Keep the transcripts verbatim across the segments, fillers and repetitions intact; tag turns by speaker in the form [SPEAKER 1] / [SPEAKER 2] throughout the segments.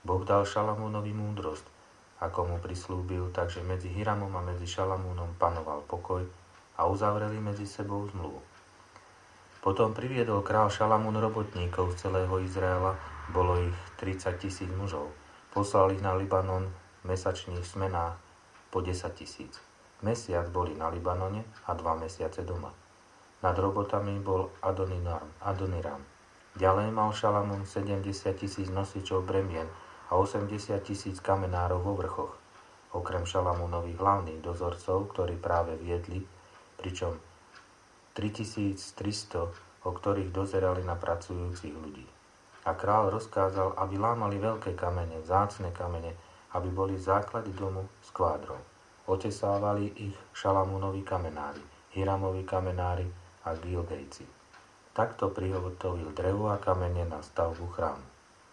[SPEAKER 1] Boh dal Šalamúnovi múdrosť, ako mu prislúbil, takže medzi Hiramom a medzi Šalamúnom panoval pokoj a uzavreli medzi sebou zmluvu. Potom priviedol král Šalamún robotníkov z celého Izraela, bolo ich tridsať tisíc mužov. Poslal ich na Libanon v mesačných smenách po desať tisíc. Mesiac boli na Libanone a dva mesiace doma. Nad robotami bol Adoniram. Adoniram. Ďalej mal Šalamún sedemdesiat tisíc nosičov bremien a osemdesiat tisíc kamenárov vo vrchoch, okrem Šalamúnových hlavných dozorcov, ktorí práve viedli, pričom tritisíctristo, o ktorých dozerali na pracujúcich ľudí. A kráľ rozkázal, aby lámali veľké kamene, vzácne kamene, aby boli základy domu s kvádrou. Otesávali ich Šalamúnovi kamenári, Hiramovi kamenári a Gilgejci. Takto prihotovil drevo a kamene na stavbu chrámu.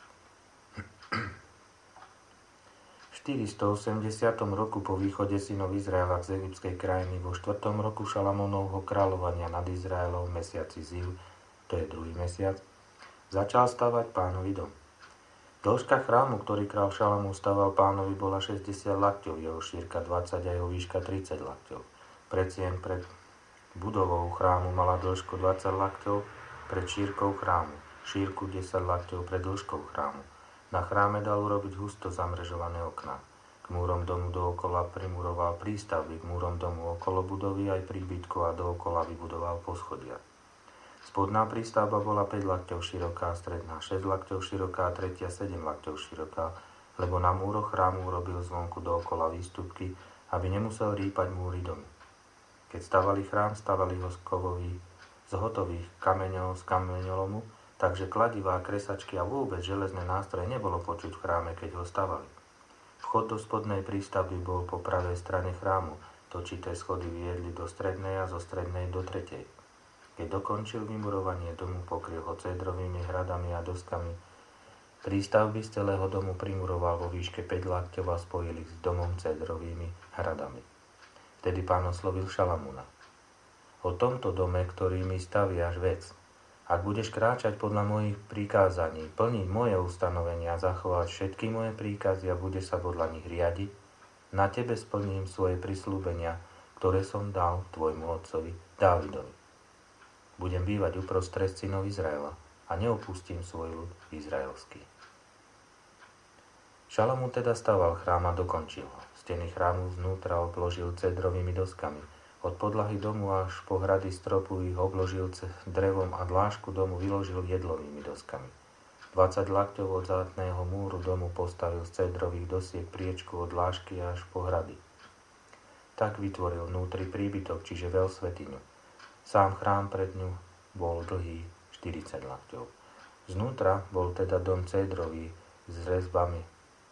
[SPEAKER 1] V štyristoosemdesiatom roku po východe synov Izraela z egyptskej krajiny vo štvrtom roku Šalamúnovho kráľovania nad Izraelom v mesiaci Ziv, to je druhý mesiac, začal stavať Pánovi dom. Dĺžka chrámu, ktorý kráľ Šalamún staval Pánovi, bola šesťdesiat lakťov, jeho šírka dvadsať a jeho výška tridsať lakťov. Predsien pred budovou chrámu mala dĺžku dvadsať lakťov pred šírkou chrámu, šírku desať lakťov pred dĺžkou chrámu. Na chráme dal urobiť husto zamrežované okná. K múrom domu dookola primuroval prístavby, k múrom domu okolo budovy aj príbytkov a dookola vybudoval poschodia. Spodná prístavba bola päť lakťov široká, stredná šesť lakťov široká a tretia sedem lakťov široká, lebo na múroch chrámu urobil zvonku dookola výstupky, aby nemusel rýpať múry domu. Keď stavali chrám, stavali ho z kovových, z hotových kameňov z kameňolomu, takže kladivá, kresačky a vôbec železné nástroje nebolo počuť v chráme, keď ho stavali. Vchod do spodnej prístavby bol po pravej strane chrámu, točité schody viedli do strednej a zo strednej do tretej. Keď dokončil vymurovanie domu, pokryl ho cédrovými hradami a doskami. Prístavby z celého domu primuroval vo výške päť lakťov a spojil ich s domom cédrovými hradami. Vtedy Pán oslovil Šalamúna. O tomto dome, ktorý mi staviaš, vec. Ak budeš kráčať podľa mojich prikázaní, plniť moje ustanovenia, zachovať všetky moje príkazy a budeš sa podľa nich riadiť, na tebe splním svoje prisľúbenia, ktoré som dal tvojmu otcovi Dávidovi. Budem bývať uprostred synov Izraela a neopustím svoj ľud izraelský. Šalamún teda staval chrám a dokončil ho. Steny chrámu znútra obložil cédrovými doskami. Od podlahy domu až po hrady stropu ich obložil drevom a dlášku domu vyložil jedlovými doskami. dvadsať lakťov od zátneho múru domu postavil z cédrových dosiek priečku od dlášky až po hrady. Tak vytvoril vnútri príbytok, čiže veľsvätyňu. Sám chrám pred ňu bol dlhý štyridsať lakťov. Znútra bol teda dom cédrový s rezbami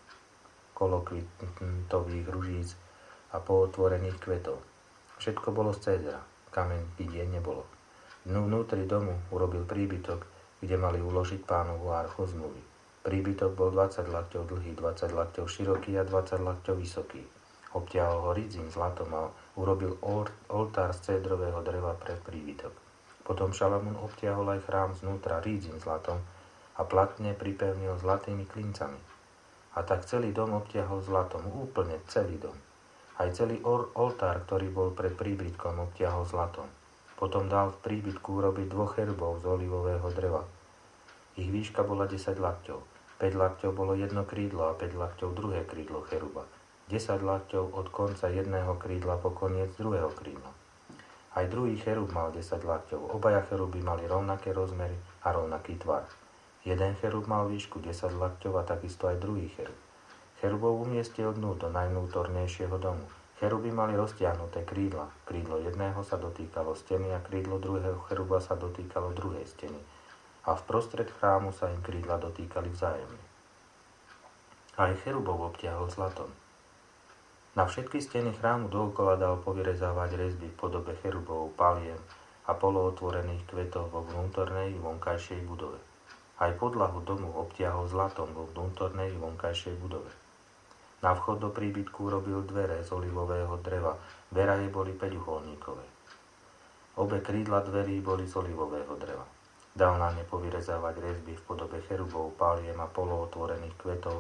[SPEAKER 1] kolokvitových ružíc a pootvorených kvetov. Všetko bolo z cédra, kameň vidieť nebolo. Vnútri domu urobil príbytok, kde mali uložiť Pánovu archu zmluvy. Príbytok bol dvadsať lakťov dlhý, dvadsať lakťov široký a dvadsať lakťov vysoký. Obtiahol ho ridzím zlatom a urobil oltár z cédrového dreva pre príbytok. Potom Šalamún obtiahol aj chrám znútra ridzím zlatom a platne pripevnil zlatými klincami. A tak celý dom obtiahol zlatom, úplne celý dom. Aj celý oltár, ktorý bol pred príbytkom, obtiahol zlatom. Potom dal v príbytku urobiť dvoch cherubov z olivového dreva. Ich výška bola desať lakťov. päť lakťov bolo jedno krídlo a päť lakťov druhé krídlo cheruba. desať lakťov od konca jedného krídla po koniec druhého krídla. Aj druhý cherub mal desať lakťov. Obaja cheruby mali rovnaké rozmery a rovnaký tvar. Jeden cherub mal výšku desať lakťov a takisto aj druhý cherub. Cherubov umiestnil dnu do najvnútornejšieho domu. Cheruby mali roztiahnuté krídla. Krídlo jedného sa dotýkalo steny a krídlo druhého cheruba sa dotýkalo druhej steny. A v prostred chrámu sa im krídla dotýkali vzájomne. Aj cherubov obtiahol zlatom. Na všetky steny chrámu dookola dal povyrezávať rezby v podobe cherubov, paliem a polootvorených kvetov vo vnútornej i vonkajšej budove. Aj podlahu domu obtiahol zlatom vo vnútornej i vonkajšej budove. Na vchod do príbytku robil dvere z olivového dreva, veraje boli päťuholníkové. Obe krídla dverí boli z olivového dreva. Dal na ne povyrezávať rezby v podobe cherubov, paliem a polootvorených kvetov